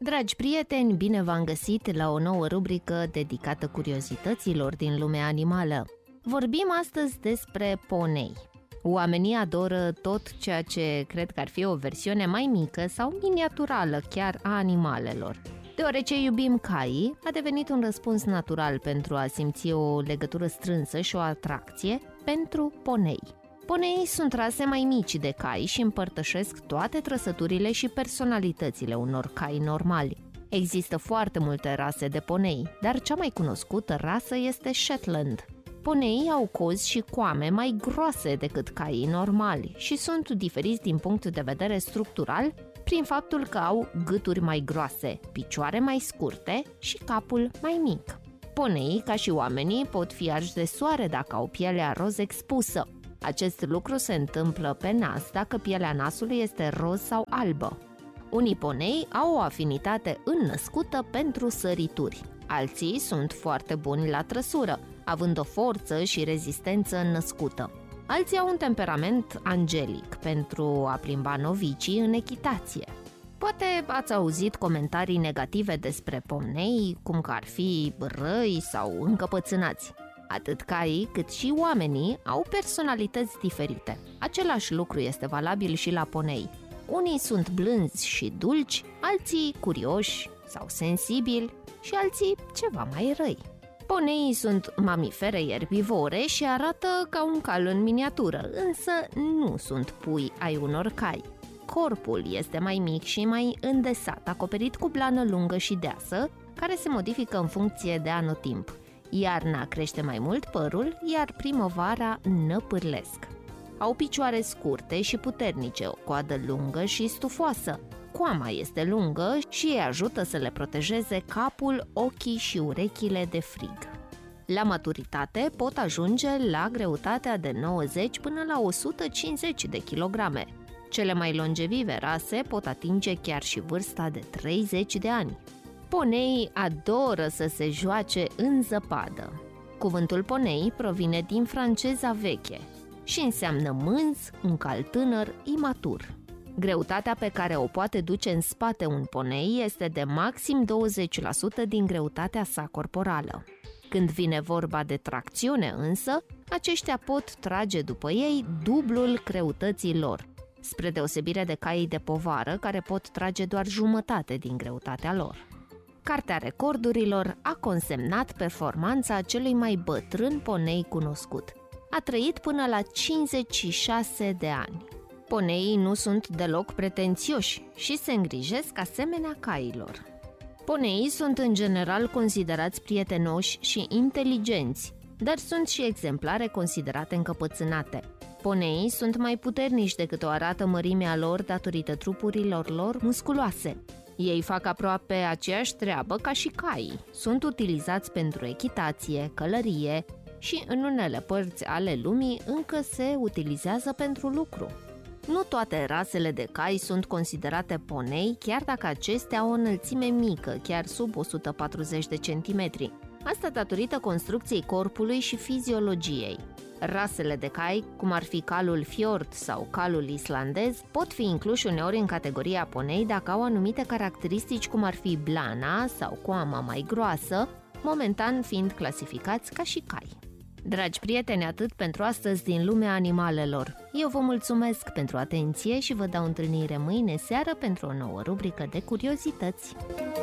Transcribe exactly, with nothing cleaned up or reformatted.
Dragi prieteni, bine v-am găsit la o nouă rubrică dedicată curiozităților din lumea animală. Vorbim astăzi despre ponei. Oamenii adoră tot ceea ce cred că ar fi o versiune mai mică sau miniaturală chiar a animalelor. Deoarece iubim caii, a devenit un răspuns natural pentru a simți o legătură strânsă și o atracție pentru ponei. Poneii sunt rase mai mici de cai și împărtășesc toate trăsăturile și personalitățile unor cai normali. Există foarte multe rase de ponei, dar cea mai cunoscută rasă este Shetland. Poneii au cozi și coame mai groase decât caii normali și sunt diferiți din punct de vedere structural prin faptul că au gâturi mai groase, picioare mai scurte și capul mai mic. Poneii, ca și oamenii, pot fi arși de soare dacă au pielea roz expusă. Acest lucru se întâmplă pe nas dacă pielea nasului este roz sau albă. Unii ponei au o afinitate înnăscută pentru sărituri. Alții sunt foarte buni la trăsură, având o forță și rezistență înnăscută. Alții au un temperament angelic pentru a plimba novicii în echitație. Poate ați auzit comentarii negative despre ponei, cum că ar fi răi sau încăpățânați. Atât caii cât și oamenii au personalități diferite. Același lucru este valabil și la ponei. Unii sunt blânzi și dulci, alții curioși sau sensibili și alții ceva mai răi. Poneii sunt mamifere ierbivore și arată ca un cal în miniatură, însă nu sunt pui ai unor cai. Corpul este mai mic și mai îndesat, acoperit cu blană lungă și deasă, care se modifică în funcție de anotimp. Iarna crește mai mult părul, iar primăvara năpârlesc. Au picioare scurte și puternice, o coadă lungă și stufoasă. Coama este lungă și îi ajută să le protejeze capul, ochii și urechile de frig. La maturitate pot ajunge la greutatea de nouăzeci până la o sută cincizeci de kilograme. Cele mai longevive rase pot atinge chiar și vârsta de treizeci de ani. Poneii adoră să se joace în zăpadă. Cuvântul ponei provine din franceza veche și înseamnă mânz, un cal tânăr, imatur. Greutatea pe care o poate duce în spate un ponei este de maxim douăzeci la sută din greutatea sa corporală. Când vine vorba de tracțiune însă, aceștia pot trage după ei dublul greutății lor, spre deosebire de caii de povară care pot trage doar jumătate din greutatea lor. Cartea recordurilor a consemnat performanța celui mai bătrân ponei cunoscut. A trăit până la cincizeci și șase de ani. Poneii nu sunt deloc pretențioși și se îngrijesc asemenea cailor. Poneii sunt în general considerați prietenoși și inteligenți, dar sunt și exemplare considerate încăpățânate. Poneii sunt mai puternici decât o arată mărimea lor datorită trupurilor lor musculoase. Ei fac aproape aceeași treabă ca și caii. Sunt utilizați pentru echitație, călărie și în unele părți ale lumii încă se utilizează pentru lucru. Nu toate rasele de cai sunt considerate ponei, chiar dacă acestea au o înălțime mică, chiar sub o sută patruzeci de centimetri. Asta datorită construcției corpului și fiziologiei. Rasele de cai, cum ar fi calul fjord sau calul islandez, pot fi incluși uneori în categoria ponei dacă au anumite caracteristici cum ar fi blana sau coama mai groasă, momentan fiind clasificați ca și cai. Dragi prieteni, atât pentru astăzi din lumea animalelor. Eu vă mulțumesc pentru atenție și vă dau întâlnire mâine seară pentru o nouă rubrică de curiozități.